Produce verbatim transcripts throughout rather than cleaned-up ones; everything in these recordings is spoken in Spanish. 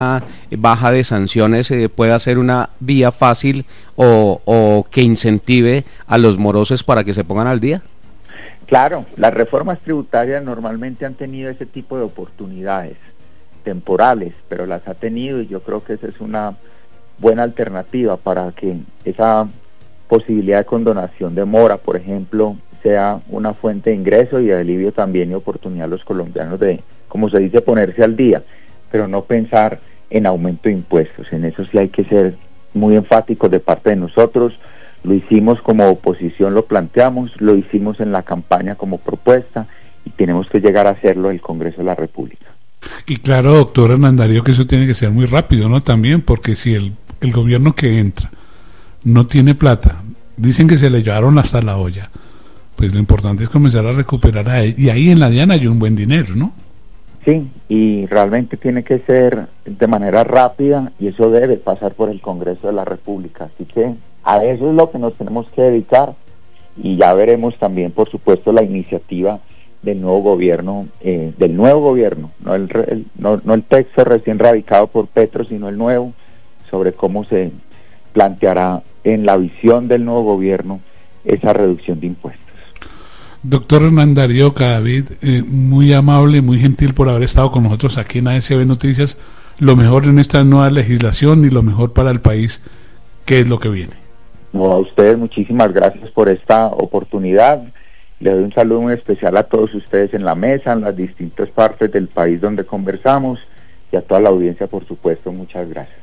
baja de sanciones eh, pueda ser una vía fácil o, o que incentive a los morosos para que se pongan al día? Claro, las reformas tributarias normalmente han tenido ese tipo de oportunidades temporales, pero las ha tenido y yo creo que esa es una buena alternativa para que esa posibilidad de condonación de mora, por ejemplo, sea una fuente de ingreso y de alivio también y oportunidad a los colombianos de, como se dice, ponerse al día, pero no pensar en aumento de impuestos. En eso sí hay que ser muy enfáticos de parte de nosotros. Lo hicimos como oposición, lo planteamos, lo hicimos en la campaña como propuesta y tenemos que llegar a hacerlo en el Congreso de la República. Y claro, doctor Hernán Darío, que eso tiene que ser muy rápido, ¿no? También, porque si el, el gobierno que entra no tiene plata, dicen que se le llevaron hasta la olla, pues lo importante es comenzar a recuperar a él, y ahí en la DIAN hay un buen dinero, ¿no? Sí, y realmente tiene que ser de manera rápida y eso debe pasar por el Congreso de la República, así que a eso es lo que nos tenemos que dedicar y ya veremos también, por supuesto, la iniciativa del nuevo gobierno, eh, del nuevo gobierno, no el, el, no, no el texto recién radicado por Petro, sino el nuevo, sobre cómo se planteará en la visión del nuevo gobierno esa reducción de impuestos. Doctor Hernán Darío Cadavid, eh, muy amable, muy gentil por haber estado con nosotros aquí en A S B Noticias. Lo mejor en esta nueva legislación y lo mejor para el país, ¿qué es lo que viene? No, a ustedes muchísimas gracias por esta oportunidad. Les doy un saludo muy especial a todos ustedes en la mesa, en las distintas partes del país donde conversamos y a toda la audiencia, por supuesto, muchas gracias.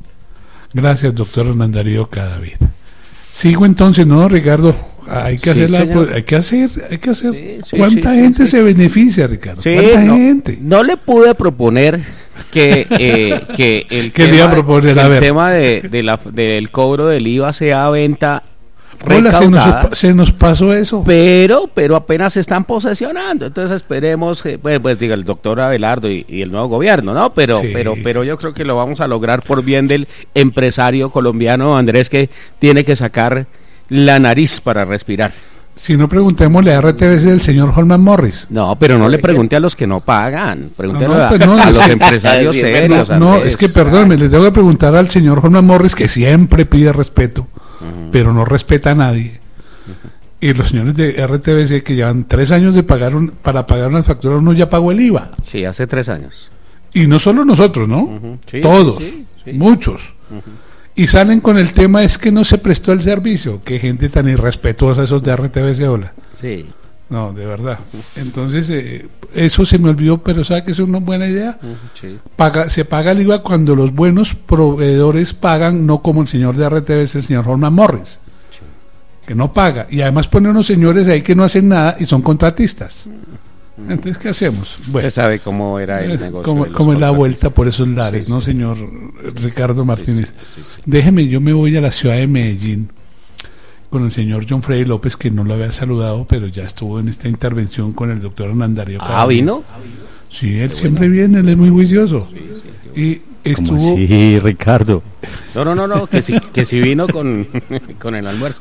Gracias, doctor Hernán Darío Cadavid. Sigo entonces, ¿no, Ricardo? Hay que sí, hacer, la, hay que hacer, hay que hacer. Sí, sí, ¿Cuánta sí, gente sí, se sí. beneficia, Ricardo? Sí, ¿Cuánta no, gente? No le pude proponer que eh, que el ¿Qué tema, proponer? Que a el ver. tema de, de la, del cobro del I V A sea venta Hola, se nos, se nos pasó eso. Pero, pero apenas se están posesionando, entonces esperemos que, pues, pues diga el doctor Abelardo y, y el nuevo gobierno, ¿no? Pero, sí. pero, pero yo creo que lo vamos a lograr por bien del empresario colombiano, Andrés, que tiene que sacar la nariz para respirar. Si no, preguntémosle a R T V C del señor Holman Morris. No, pero no le pregunte a los que no pagan, pregúntele no, no, pues a, no, a no, los sí, empresarios sí, serios. No, no, es que perdónme, les tengo que preguntar al señor Holman Morris, que siempre pide respeto, uh-huh. pero no respeta a nadie. Uh-huh. Y los señores de R T V C que llevan tres años de pagar un, para pagar una factura, uno ya pagó el I V A. Sí, hace tres años. Y no solo nosotros, ¿no? Uh-huh. Sí, todos, sí, sí. muchos. Uh-huh. Y salen con el tema es que no se prestó el servicio. Qué gente tan irrespetuosa esos de R T V C, hola. Sí. No, de verdad. Entonces, eh, eso se me olvidó, pero ¿sabe que es una buena idea? Sí. Paga, se paga el I V A cuando los buenos proveedores pagan, no como el señor de R T V C, el señor Holman Morris, sí. que no paga. Y además pone unos señores ahí que no hacen nada y son contratistas. Entonces, ¿qué hacemos? Bueno, usted sabe cómo era el negocio. Como, de los como es la vuelta por esos lares, sí, ¿no, sí, señor sí, Ricardo Martínez? Sí, sí, sí, sí. Déjeme, yo me voy a la ciudad de Medellín con el señor John Freddy López, que no lo había saludado, pero ya estuvo en esta intervención con el doctor Hernán Darío. ¿Ah, vino? Sí, él Qué siempre bueno. viene, él es muy juicioso. Sí, sí, sí. Y estuvo... Sí, Ricardo. No, no, no, no, que sí, que sí vino con, con el almuerzo.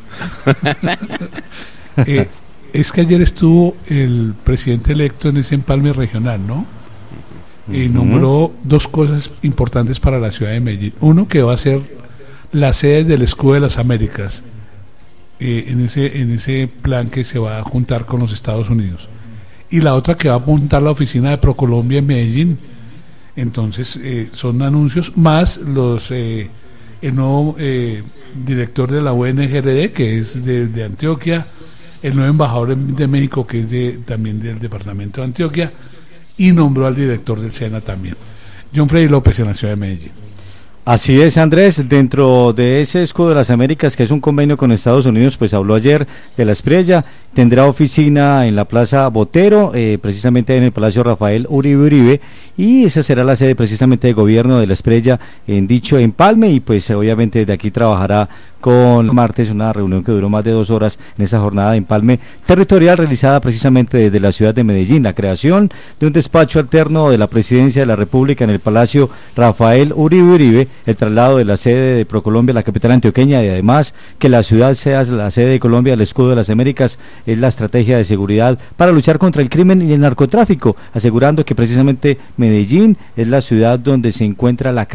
eh, Es que ayer estuvo el presidente electo en ese empalme regional, ¿no? Uh-huh. Y nombró dos cosas importantes para la ciudad de Medellín. Uno, que va a ser la sede del Escudo de las Américas, eh, en ese en ese plan que se va a juntar con los Estados Unidos. Y la otra, que va a montar la oficina de Procolombia en Medellín. Entonces, eh, son anuncios más los eh, el nuevo eh, director de la U N G R D, que es de, de Antioquia, el nuevo embajador de México, que es de, también del departamento de Antioquia, y nombró al director del SENA también, John Freddy López, en la ciudad de Medellín. Así es, Andrés, dentro de ese Escudo de las Américas, que es un convenio con Estados Unidos, pues habló ayer de la Espriella, tendrá oficina en la Plaza Botero, eh, precisamente en el Palacio Rafael Uribe Uribe, y esa será la sede precisamente de gobierno de la Espriella en dicho empalme, y pues obviamente desde aquí trabajará con martes, una reunión que duró más de dos horas en esa jornada de empalme territorial realizada precisamente desde la ciudad de Medellín, la creación de un despacho alterno de la Presidencia de la República en el Palacio Rafael Uribe Uribe, el traslado de la sede de Procolombia a la capital antioqueña y además que la ciudad sea la sede de Colombia, el escudo de las Américas, es la estrategia de seguridad para luchar contra el crimen y el narcotráfico, asegurando que precisamente Medellín es la ciudad donde se encuentra la